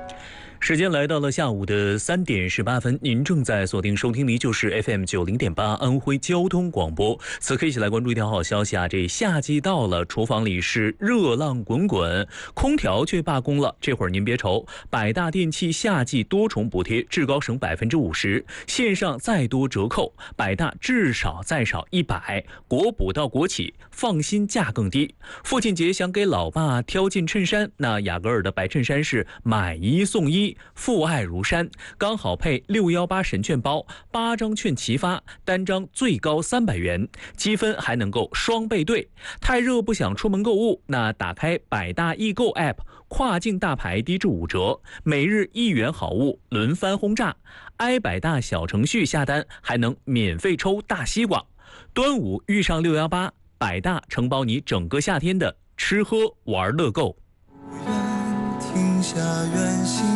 时间来到了下午的3点18分，您正在锁定收听的就是 FM90.8安徽交通广播。此刻一起来关注一条好消息啊，这夏季到了，厨房里是热浪滚滚，空调却罢工了。这会儿您别愁，百大电器夏季多重补贴，至高省50%，线上再多折扣，百大至少再少100，国补到国企，放心价更低。父亲节想给老爸挑件衬衫，那雅戈尔的白衬衫是买1送1。父爱如山，刚好配618神券包，8张券齐发，单张最高300元，积分还能够双倍兑。太热不想出门购物，那打开百大易购 App， 跨境大牌低至5折，每日1元好物轮番轰炸。i 百大小程序下单还能免费抽大西瓜。端午遇上618，百大承包你整个夏天的吃喝玩乐购。 停下远行